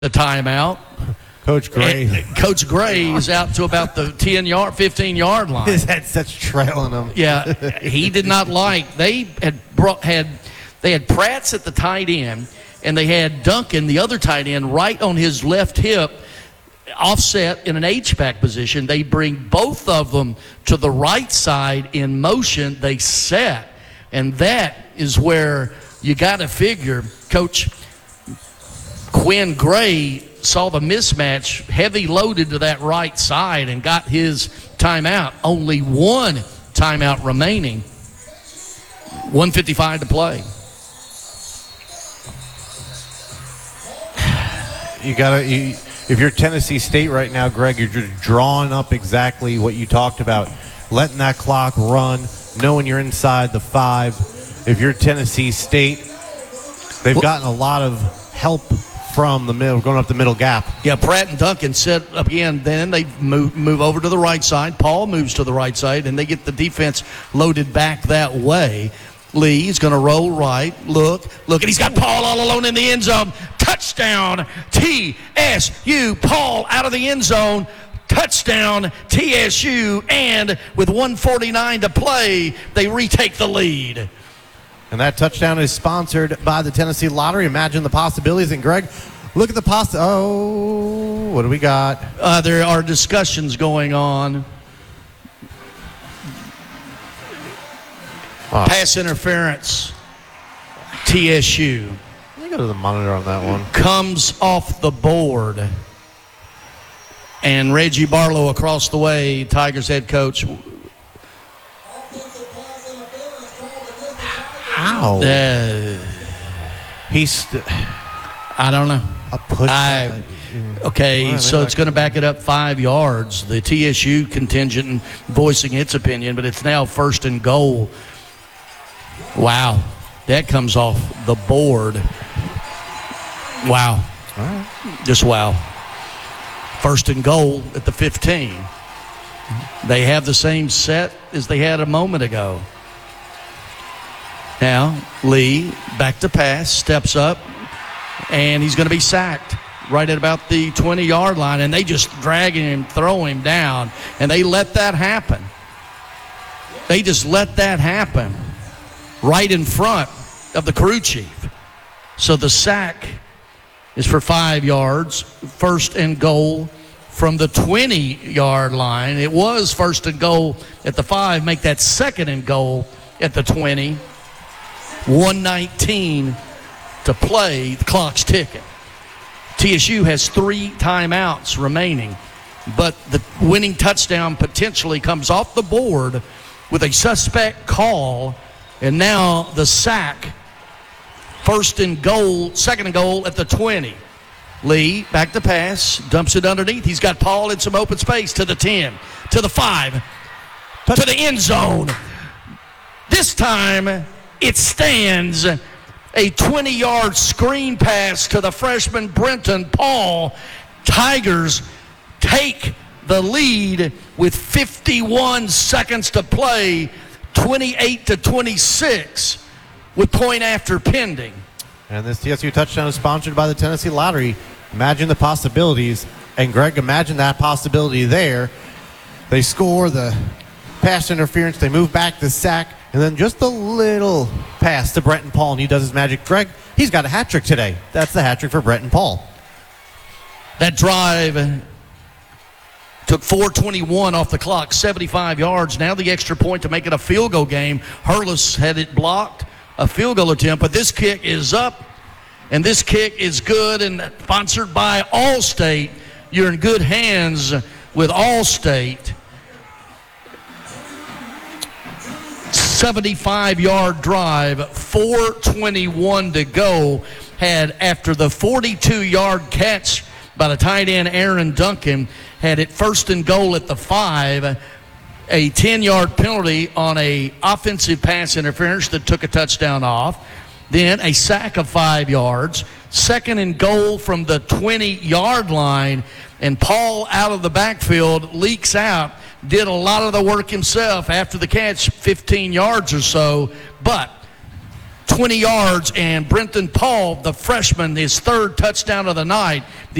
the timeout. Coach Gray. Coach Gray is out to about the 15-yard line. His headset's trailing him. Yeah, he did not like. They had Pratt's at the tight end, and they had Duncan, the other tight end, right on his left hip, offset in an H-back position. They bring both of them to the right side in motion. They set, and that is where you got to figure Coach Quinn Gray saw the mismatch, heavy loaded to that right side, and got his timeout. Only one timeout remaining. 1:55 to play. If you're Tennessee State right now, Greg, you're just drawing up exactly what you talked about, letting that clock run, knowing you're inside the 5. If you're Tennessee State, they've gotten a lot of help from the middle, going up the middle gap. Yeah, Pratt and Duncan set up again. Then they move over to the right side. Paul moves to the right side, and they get the defense loaded back that way. Lee's going to roll right. Look, and he's got Paul all alone in the end zone. Touchdown, TSU. Paul out of the end zone. Touchdown, TSU. And with 1:49 to play, they retake the lead. And that touchdown is sponsored by the Tennessee Lottery. Imagine the possibilities. And, Greg, look at the what do we got? There are discussions going on. Pass interference, TSU. Let me go to the monitor on that one. Comes off the board. And Reggie Barlow across the way, Tigers head coach. How? I don't know. A push. Okay, so it's going to back it up 5 yards. The TSU contingent voicing its opinion, but it's now 1st and goal. Wow. That comes off the board. Wow. All right. Just wow. 1st and goal at the 15. They have the same set as they had a moment ago. Now, Lee, back to pass, steps up, and he's going to be sacked right at about the 20-yard line, and they just drag him, throw him down, and they let that happen. They just let that happen right in front of the crew chief. So the sack is for 5 yards, 1st and goal from the 20-yard line. It was 1st and goal at the 5, make that 2nd and goal at the 20. 1:19 to play. The clock's ticking. TSU has 3 timeouts remaining, but the winning touchdown potentially comes off the board with a suspect call, and now the sack. 1st and goal, 2nd and goal at the 20. Lee, back to pass, dumps it underneath. He's got Paul in some open space to the 10, to the 5, to the end zone. This time, it stands. A 20-yard screen pass to the freshman Brenton Paul. Tigers take the lead with 51 seconds to play, 28-26, with point after pending. And this TSU touchdown is sponsored by the Tennessee Lottery. Imagine the possibilities. And, Greg, imagine that possibility there. They score the pass interference. They move back the sack. And then just a little pass to Brenton Paul, and he does his magic. Greg, he's got a hat trick today. That's the hat trick for Brenton Paul. That drive took 4:21 off the clock, 75 yards. Now the extra point to make it a field goal game. Hurlis had it blocked, a field goal attempt, but this kick is up, and this kick is good, and sponsored by Allstate. You're in good hands with Allstate. 75-yard drive, 4:21 to go. Had, after the 42-yard catch by the tight end Aaron Duncan, had it 1st and goal at the 5, a 10-yard penalty on a offensive pass interference that took a touchdown off. Then a sack of 5 yards, 2nd and goal from the 20-yard line, and Paul out of the backfield leaks out. Did a lot of the work himself after the catch, 15 yards or so, but 20 yards, and Brenton Paul, the freshman, his third touchdown of the night.